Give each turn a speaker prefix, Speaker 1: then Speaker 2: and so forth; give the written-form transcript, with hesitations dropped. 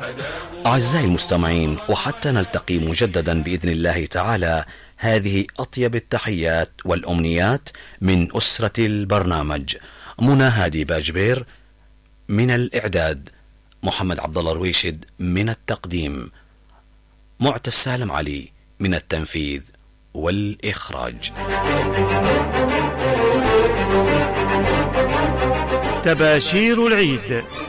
Speaker 1: أعزائي المستمعين، وحتى نلتقي مجددا بإذن الله تعالى، هذه أطيب التحيات والأمنيات من أسرة البرنامج. منى هادي باجبير من الإعداد، محمد عبد الله رويشد من التقديم، معتز سالم علي من التنفيذ والإخراج.
Speaker 2: تباشير العيد